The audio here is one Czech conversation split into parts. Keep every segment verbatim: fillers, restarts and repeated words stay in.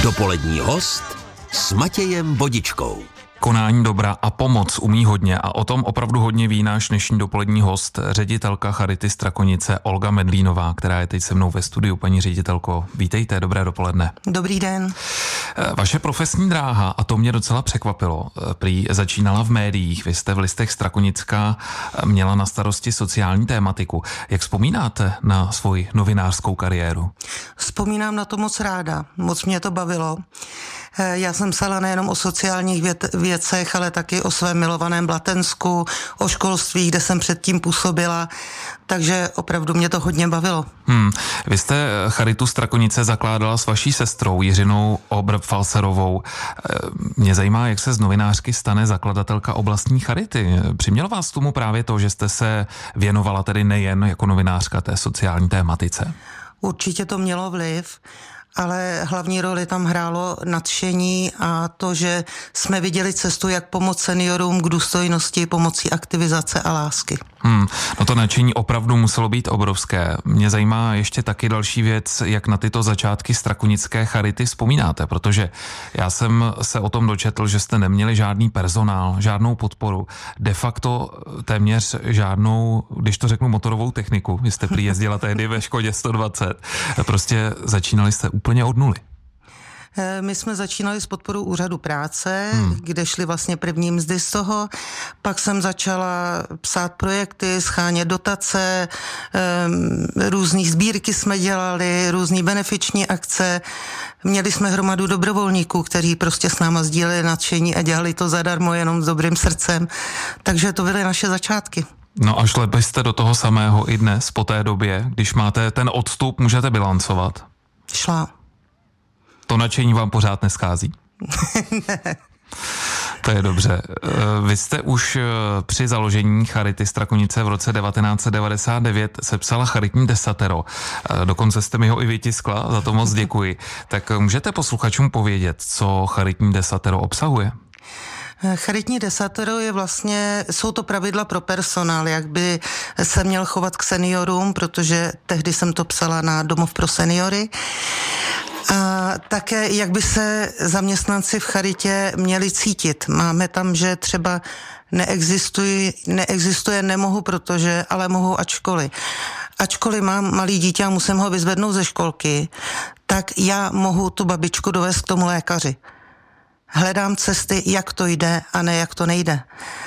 Dopolední host s Matějem Vodičkou. Konání dobra a pomoc umí hodně a o tom opravdu hodně ví náš dnešní dopolední host, ředitelka Charity Strakonice Olga Medlínová, která je teď se mnou ve studiu. Paní ředitelko, vítejte, dobré dopoledne. Dobrý den. Vaše profesní dráha, a to mě docela překvapilo, prý začínala v médiích. Vy jste v Listech Strakonická měla na starosti sociální tématiku. Jak vzpomínáte na svoji novinářskou kariéru? Vzpomínám na to moc ráda, moc mě to bavilo. Já jsem psala nejenom o sociálních vět, věcech, ale taky o svém milovaném Blatensku, o školství, kde jsem předtím působila, takže opravdu mě to hodně bavilo. Hmm. Vy jste Charitu Strakonice zakládala s vaší sestrou Jiřinou Obrb-Falcerovou. Mě zajímá, jak se z novinářky stane zakladatelka oblastní charity. Přimělo vás tomu právě to, že jste se věnovala tedy nejen jako novinářka té sociální tématice? Určitě to mělo vliv, ale hlavní roli tam hrálo nadšení a to, že jsme viděli cestu, jak pomoct seniorům k důstojnosti pomocí aktivizace a lásky. Hmm, no to nadšení opravdu muselo být obrovské. Mě zajímá ještě taky další věc, jak na tyto začátky strakonické charity vzpomínáte, protože já jsem se o tom dočetl, že jste neměli žádný personál, žádnou podporu, de facto téměř žádnou, když to řeknu, motorovou techniku. Vy jste prý jezdila tehdy ve Škodě sto dvacet. Prostě začínali jste úplně od nuly. My jsme začínali s podporou úřadu práce, hmm. kde šly vlastně první mzdy z toho. Pak jsem začala psát projekty, schánět dotace, různý sbírky jsme dělali, různý benefiční akce. Měli jsme hromadu dobrovolníků, kteří prostě s náma sdíleli nadšení a dělali to zadarmo jenom s dobrým srdcem. Takže to byly naše začátky. No a šli byste do toho samého i dnes, po té době, když máte ten odstup, můžete bilancovat? Šla. To nadšení vám pořád neschází? Ne. To je dobře. Vy jste už při založení Charity Strakonice v roce devatenáct set devadesát devět sepsala charitní desatero. Dokonce jste mi ho i vytiskla, za to moc děkuji. Tak můžete posluchačům povědět, co charitní desatero obsahuje? Charitní desatero je vlastně, jsou to pravidla pro personál, jak by se měl chovat k seniorům, protože tehdy jsem to psala na Domov pro seniory. A také, jak by se zaměstnanci v charitě měli cítit. Máme tam, že třeba neexistuje, neexistuje nemohu, protože, ale mohu ačkoliv. Ačkoliv mám malý dítě a musím ho vyzvednout ze školky, tak já mohu tu babičku dovést k tomu lékaři. Hledám cesty, jak to jde a ne jak to nejde.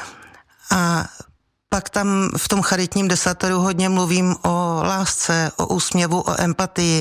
A pak tam v tom charitním desateru hodně mluvím o lásce, o úsměvu, o empatii,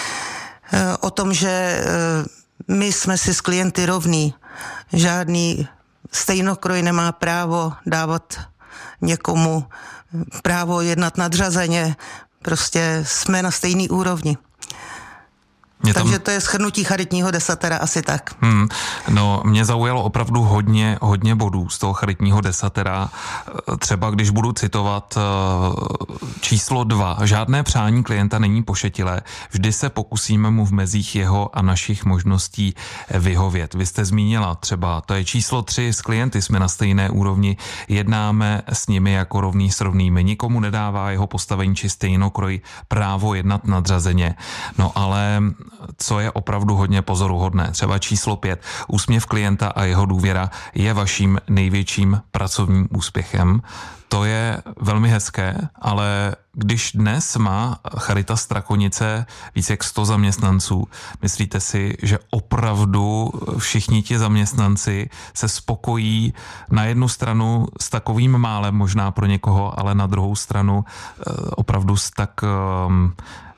o tom, že my jsme si s klienty rovní. Žádný stejnokroj nemá právo dávat někomu právo jednat nadřazeně. Prostě jsme na stejný úrovni. Tam... Takže to je shrnutí charitního desatera asi tak. Hmm, no, mě zaujalo opravdu hodně, hodně bodů z toho charitního desatera. Třeba když budu citovat číslo dva. Žádné přání klienta není pošetilé. Vždy se pokusíme mu v mezích jeho a našich možností vyhovět. Vy jste zmínila třeba, to je číslo tři, s klienty jsme na stejné úrovni, jednáme s nimi jako rovný s rovnými. Nikomu nedává jeho postavení či stejnokroj právo jednat nadřazeně. No ale co je opravdu hodně pozoruhodné. Třeba číslo pět. Úsměv klienta a jeho důvěra je vaším největším pracovním úspěchem. To je velmi hezké, ale když dnes má Charita Strakonice více jak sto zaměstnanců, myslíte si, že opravdu všichni ti zaměstnanci se spokojí na jednu stranu s takovým málem možná pro někoho, ale na druhou stranu opravdu s tak um,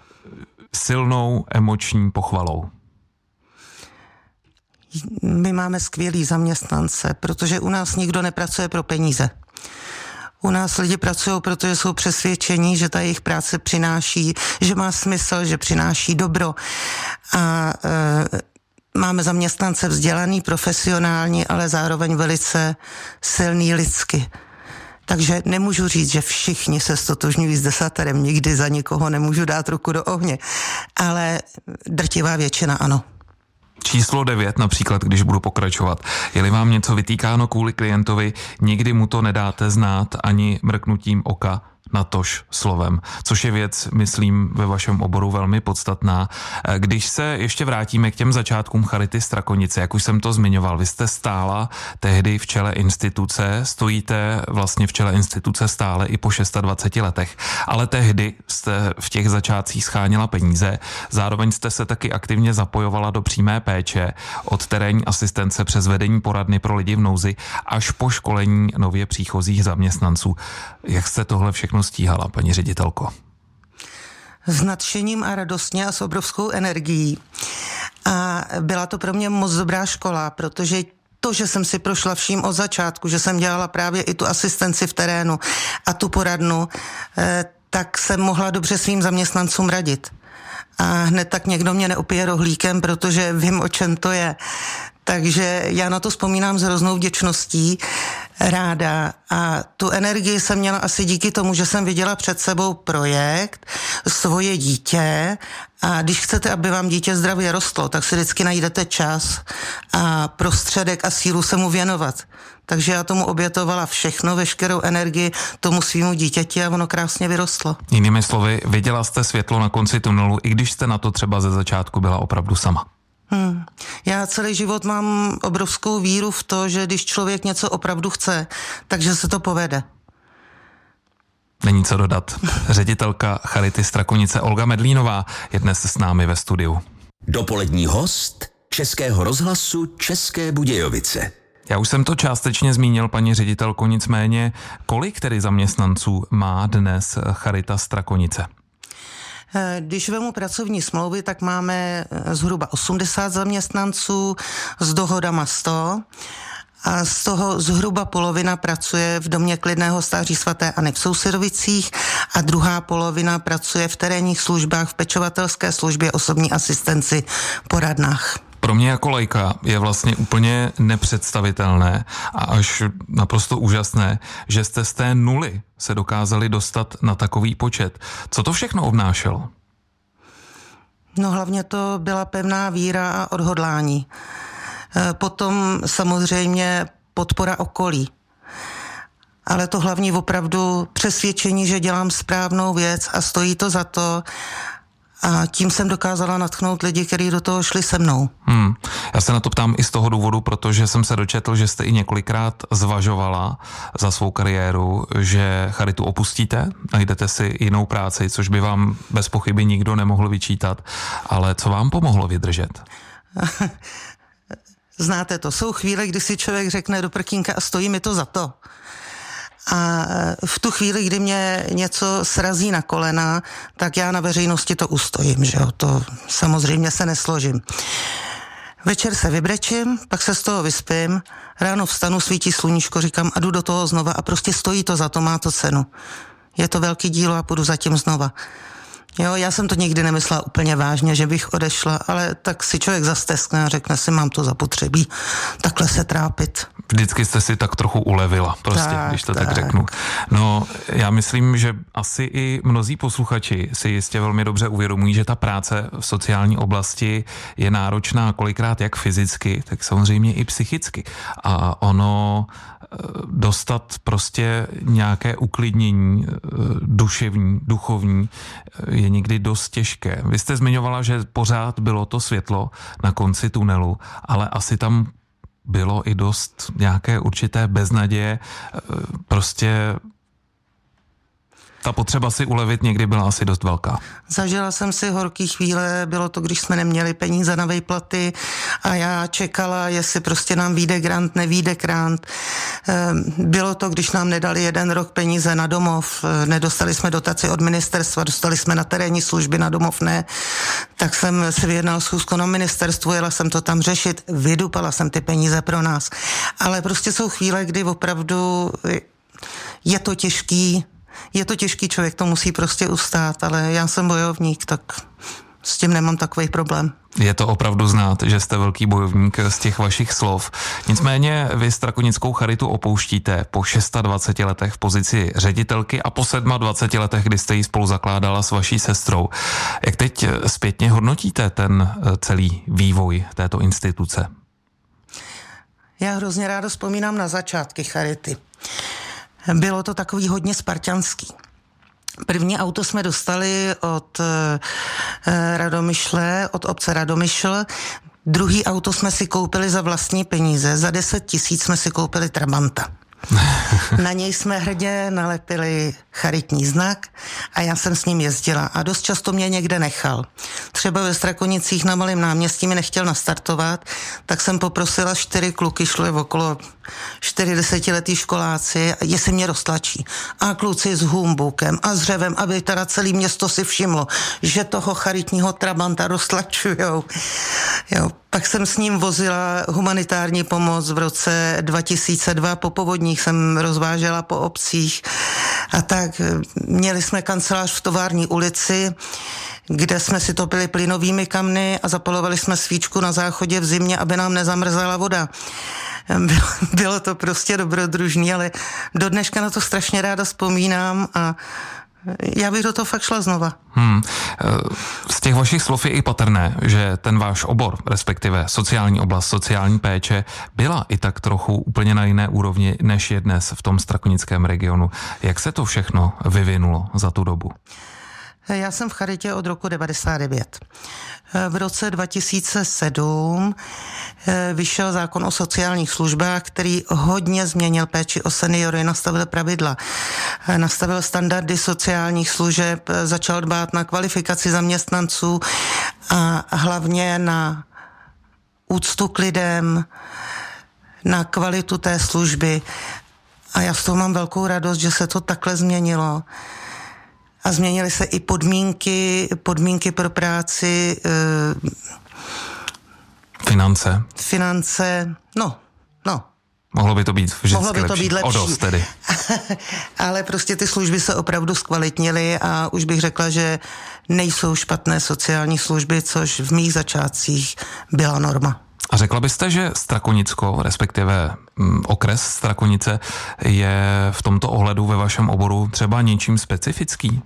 silnou emoční pochvalou? My máme skvělý zaměstnance, protože u nás nikdo nepracuje pro peníze. U nás lidi pracují, protože jsou přesvědčení, že ta jejich práce přináší, že má smysl, že přináší dobro. A e, máme zaměstnance vzdělaný, profesionální, ale zároveň velice silný lidsky. Takže nemůžu říct, že všichni se stotožňují s desaterem, nikdy za nikoho nemůžu dát ruku do ohně, ale drtivá většina ano. Číslo devět například, když budu pokračovat. Je-li vám něco vytýkáno kvůli klientovi, nikdy mu to nedáte znát ani mrknutím oka, natož slovem, což je věc, myslím, ve vašem oboru velmi podstatná. Když se ještě vrátíme k těm začátkům Charity Strakonice, jak už jsem to zmiňoval, vy jste stála tehdy v čele instituce, stojíte vlastně v čele instituce stále i po dvaceti šesti letech, ale tehdy jste v těch začátcích scháněla peníze, zároveň jste se taky aktivně zapojovala do přímé péče, od terénní asistence přes vedení poradny pro lidi v nouzi až po školení nově příchozích zaměstnanců. Jak jste tohle všechno stíhala, paní ředitelko? S nadšením a radostně a s obrovskou energií. A byla to pro mě moc dobrá škola, protože to, že jsem si prošla vším od začátku, že jsem dělala právě i tu asistenci v terénu a tu poradnu, tak jsem mohla dobře svým zaměstnancům radit. A hned tak někdo mě neopije rohlíkem, protože vím, o čem to je. Takže já na to vzpomínám s hroznou vděčností, ráda. A tu energii jsem měla asi díky tomu, že jsem viděla před sebou projekt, svoje dítě. A když chcete, aby vám dítě zdravě rostlo, tak si vždycky najdete čas a prostředek a sílu se mu věnovat. Takže já tomu obětovala všechno, veškerou energii tomu svýmu dítěti a ono krásně vyrostlo. Jinými slovy, viděla jste světlo na konci tunelu, i když jste na to třeba ze začátku byla opravdu sama. Hmm. Já celý život mám obrovskou víru v to, že když člověk něco opravdu chce, takže se to povede. Není co dodat. Ředitelka Charity Strakonice Olga Medlínová je dnes s námi ve studiu. Dopolední host Českého rozhlasu České Budějovice. Já už jsem to částečně zmínil, paní ředitelko, nicméně kolik tedy zaměstnanců má dnes Charita Strakonice? Když vemu pracovní smlouvy, tak máme zhruba osmdesát zaměstnanců, s dohodama sto a z toho zhruba polovina pracuje v domě klidného stáří svaté Anny v Sousedovicích a druhá polovina pracuje v terénních službách, v pečovatelské službě, osobní asistenci, poradnách. Pro mě jako laika je vlastně úplně nepředstavitelné a až naprosto úžasné, že jste z té nuly se dokázali dostat na takový počet. Co to všechno obnášelo? No hlavně to byla pevná víra a odhodlání. Potom samozřejmě podpora okolí. Ale to hlavně opravdu přesvědčení, že dělám správnou věc a stojí to za to. A tím jsem dokázala nadchnout lidi, kteří do toho šli se mnou. Hmm. Já se na to ptám i z toho důvodu, protože jsem se dočetl, že jste i několikrát zvažovala za svou kariéru, že charitu opustíte, najdete si jinou práci, což by vám bez pochyby nikdo nemohl vyčítat. Ale co vám pomohlo vydržet? Znáte to, jsou chvíle, kdy si člověk řekne do prkínka a stojí mi to za to. A v tu chvíli, kdy mě něco srazí na kolena, tak já na veřejnosti to ustojím, že jo, to samozřejmě se nesložím. Večer se vybrečím, pak se z toho vyspím, ráno vstanu, svítí sluníčko, říkám a jdu do toho znova a prostě stojí to za to, má to cenu. Je to velký dílo a půjdu zatím znova. Jo, já jsem to nikdy nemyslela úplně vážně, že bych odešla, ale tak si člověk zasteskne a řekne si, mám to zapotřebí takhle se trápit. Vždycky jste si tak trochu ulevila, prostě, tak, když to tak. tak řeknu. No, já myslím, že asi i mnozí posluchači si jistě velmi dobře uvědomují, že ta práce v sociální oblasti je náročná kolikrát jak fyzicky, tak samozřejmě i psychicky. A ono dostat prostě nějaké uklidnění duševní, duchovní je někdy dost těžké. Vy jste zmiňovala, že pořád bylo to světlo na konci tunelu, ale asi tam bylo i dost nějaké určité beznaděje. Prostě ta potřeba si ulevit někdy byla asi dost velká. Zažila jsem si horký chvíle, bylo to, když jsme neměli peníze na výplaty a já čekala, jestli prostě nám vyjde grant, nevyjde grant. Bylo to, když nám nedali jeden rok peníze na domov, nedostali jsme dotaci od ministerstva, dostali jsme na terénní služby, na domov ne, tak jsem si vyjednal schůzku na ministerstvu, jela jsem to tam řešit, vydupala jsem ty peníze pro nás. Ale prostě jsou chvíle, kdy opravdu je to těžký, Je to těžký, člověk to musí prostě ustát, ale já jsem bojovník, tak s tím nemám takový problém. Je to opravdu znát, že jste velký bojovník z těch vašich slov. Nicméně vy Strakonickou charitu opouštíte po dvaceti šesti letech v pozici ředitelky a po dvaceti sedmi letech, kdy jste ji spolu zakládala s vaší sestrou. Jak teď zpětně hodnotíte ten celý vývoj této instituce? Já hrozně ráda vzpomínám na začátky charity. Bylo to takový hodně spartanský. První auto jsme dostali od Radomyšle, od obce Radomyšl. Druhý auto jsme si koupili za vlastní peníze. Za deset tisíc jsme si koupili Trabanta. Na něj jsme hrdě nalepili charitní znak a já jsem s ním jezdila a dost často mě někde nechal. Třeba ve Strakonicích na Malém náměstí mi nechtěl nastartovat, tak jsem poprosila čtyři kluky, šli okolo čtyřicetiletí školáci, jestli mě roztlačí. A kluci s humbukem a s řevem, aby teda celé město si všimlo, že toho charitního Trabanta roztlačujou. Jo. Pak jsem s ním vozila humanitární pomoc v roce dva tisíce dva, po povodních jsem rozvážela po obcích a tak. Měli jsme kancelář v Tovární ulici, kde jsme si topili plynovými kamny a zapalovali jsme svíčku na záchodě v zimě, aby nám nezamrzala voda. Bylo, bylo to prostě dobrodružný, ale do dneška na to strašně ráda vzpomínám a já bych do toho fakt šla znova. Hmm. Z těch vašich slov je i patrné, že ten váš obor, respektive sociální oblast, sociální péče, byla i tak trochu úplně na jiné úrovni, než je dnes v tom strakonickém regionu. Jak se to všechno vyvinulo za tu dobu? Já jsem v charitě od roku devadesát devět. V roce dva tisíce sedm vyšel zákon o sociálních službách, který hodně změnil péči o seniory, nastavil pravidla, nastavil standardy sociálních služeb, začal dbát na kvalifikaci zaměstnanců a hlavně na úctu k lidem, na kvalitu té služby. A já z toho mám velkou radost, že se to takhle změnilo. A změnily se i podmínky, podmínky pro práci. E, finance. Finance, no, no. Mohlo by to být vždycky Mohlo by to lepší. Být lepší. O dost tedy. Ale prostě ty služby se opravdu zkvalitnily a už bych řekla, že nejsou špatné sociální služby, což v mých začátcích byla norma. A řekla byste, že Strakonicko, respektive m, okres Strakonice, je v tomto ohledu ve vašem oboru třeba něčím specifický?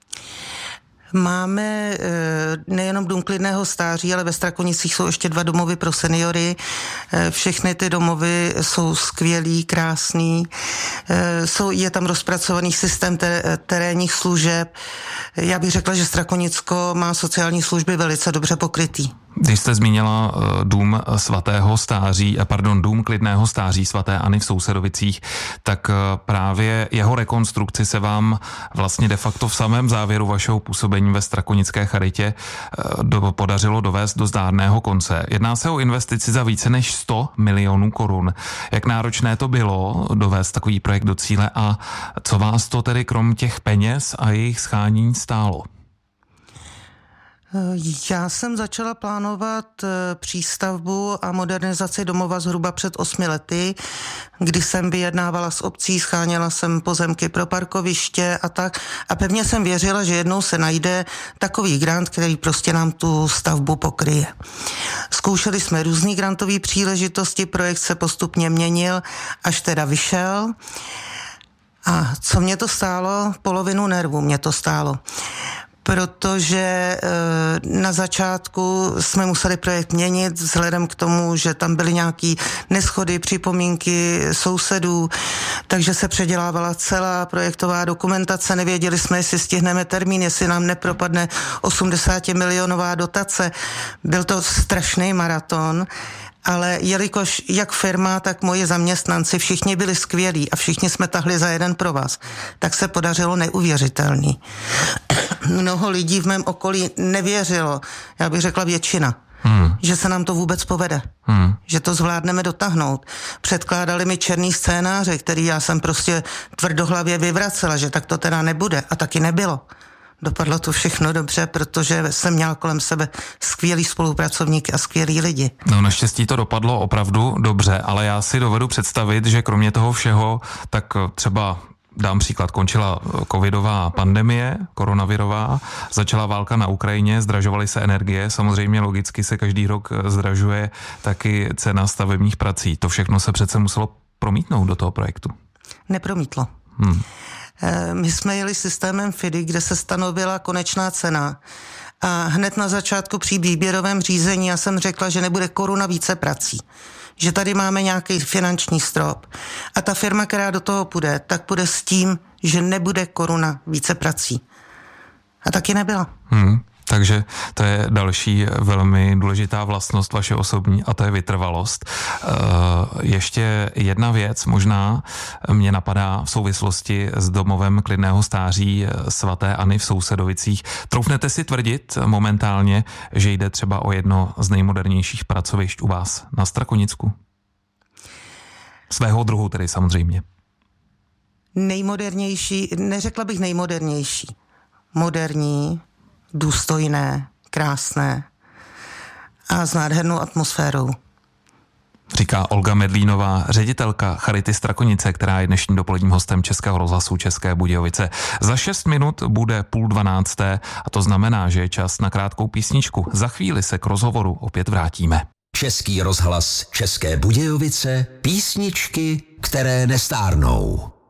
Máme nejenom dům klidného stáří, ale ve Strakonicích jsou ještě dva domovy pro seniory. Všechny ty domovy jsou skvělý, krásný. Jsou, je tam rozpracovaný systém terénních služeb. Já bych řekla, že Strakonicko má sociální služby velice dobře pokrytý. Když jste zmínila dům svatého stáří, pardon, dům klidného stáří svaté Anny v Sousedovicích, tak právě jeho rekonstrukci se vám vlastně de facto v samém závěru vašeho působení ve Strakonické charitě do, podařilo dovést do zdárného konce. Jedná se o investici za více než sto milionů korun. Jak náročné to bylo dovést takový projekt do cíle a co vás to tedy krom těch peněz a jejich shánění stálo? Já jsem začala plánovat přístavbu a modernizaci domova zhruba před osmi lety, kdy jsem vyjednávala s obcí, scháněla jsem pozemky pro parkoviště a tak. A pevně jsem věřila, že jednou se najde takový grant, který prostě nám tu stavbu pokryje. Zkoušeli jsme různý grantové příležitosti, projekt se postupně měnil, až teda vyšel. A co mě to stálo? Polovinu nervů mě to stálo. Protože na začátku jsme museli projekt měnit vzhledem k tomu, že tam byly nějaké neshody, připomínky sousedů, takže se předělávala celá projektová dokumentace, nevěděli jsme, jestli stihneme termín, jestli nám nepropadne osmdesátimilionová dotace. Byl to strašný maraton. Ale jelikož jak firma, tak moji zaměstnanci, všichni byli skvělí a všichni jsme tahli za jeden provaz, tak se podařilo neuvěřitelný. Mnoho lidí v mém okolí nevěřilo, já bych řekla většina, hmm. že se nám to vůbec povede, hmm. že to zvládneme dotáhnout. Předkládali mi černý scénáře, který já jsem prostě tvrdohlavě vyvracela, že tak to teda nebude a taky nebylo. Dopadlo to všechno dobře, protože jsem měla kolem sebe skvělý spolupracovníky a skvělí lidi. No naštěstí to dopadlo opravdu dobře, ale já si dovedu představit, že kromě toho všeho, tak třeba dám příklad, končila covidová pandemie, koronavirová, začala válka na Ukrajině, zdražovaly se energie, samozřejmě logicky se každý rok zdražuje taky cena stavebních prací. To všechno se přece muselo promítnout do toho projektu. Nepromítlo. Hmm. My jsme jeli systémem F I D I, kde se stanovila konečná cena a hned na začátku při výběrovém řízení já jsem řekla, že nebude koruna více prací, že tady máme nějaký finanční strop a ta firma, která do toho půjde, tak půjde s tím, že nebude koruna více prací. A taky nebyla. Hmm. Takže to je další velmi důležitá vlastnost vaše osobní a to je vytrvalost. Ještě jedna věc možná mě napadá v souvislosti s domovem klidného stáří svaté Anny v Sousedovicích. Troufnete si tvrdit momentálně, že jde třeba o jedno z nejmodernějších pracovišť u vás na Strakonicku? Svého druhu tedy samozřejmě. Nejmodernější, neřekla bych nejmodernější. Moderní, důstojné, krásné a s nádhernou atmosférou. Říká Olga Medlínová, ředitelka Charity Strakonice, která je dnešním dopoledním hostem Českého rozhlasu České Budějovice. Za šest minut bude půl dvanácté a to znamená, že je čas na krátkou písničku. Za chvíli se k rozhovoru opět vrátíme. Český rozhlas České Budějovice, písničky, které nestárnou.